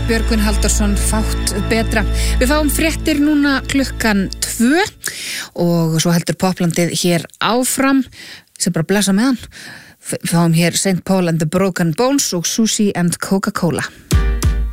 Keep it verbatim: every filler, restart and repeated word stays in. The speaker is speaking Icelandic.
Björgvin Halldórsson, fátt betra. Við fáum fréttir núna klukkan tvö og svo heldur poplandið hér áfram, sem bara blessa með hann. Við fáum hér Saint Paul and the Broken Bones og Susie and Coca-Cola.